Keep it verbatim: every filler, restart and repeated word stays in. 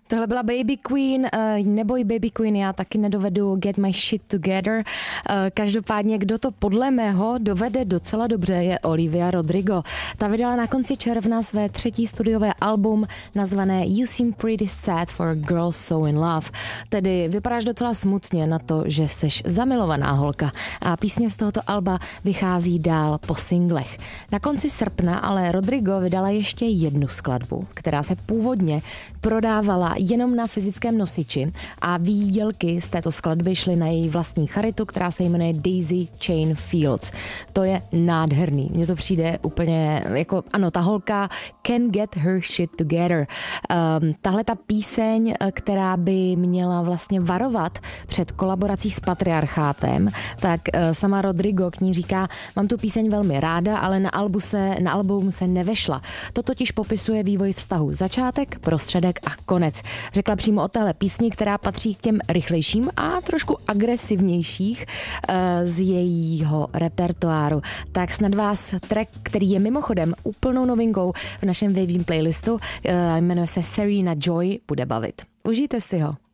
Tohle byla Baby Queen, uh, neboj Baby Queen, já taky nedovedu Get My Shit Together. Uh, každopádně, kdo to podle mého dovede docela dobře, je Olivia Rodrigo. Ta vydala na konci června své třetí studiové album nazvané You Seem Pretty Sad for a Girl So in Love. Tedy vypadáš docela smutně na to, že seš zamilovaná holka. A písně z tohoto alba vychází dál po singlech. Na konci srpna ale Rodrigo vydala ještě jednu skladbu, která se původně prodávala jenom na fyzickém nosiči a výdělky z této skladby šly na její vlastní charitu, která se jmenuje Daisy Chain Fields. To je nádherný. Mně to přijde úplně jako, ano, ta holka can get her shit together. Um, tahle ta píseň, která by měla vlastně varovat před kolaborací s patriarchátem, tak uh, sama Rodrigo k ní říká, mám tu píseň velmi ráda, ale na, albu se, na album se nevešla. To totiž popisuje vývoj vztahu. Začátek, prostředek a konec. Řekla přímo o téhle písni, která patří k těm rychlejším a trošku agresivnějších uh, z jejího repertoáru. Tak snad vás track, který je mimochodem úplnou novinkou v našem wavím playlistu, uh, jmenuje se Serena Joy, bude bavit. Užijte si ho.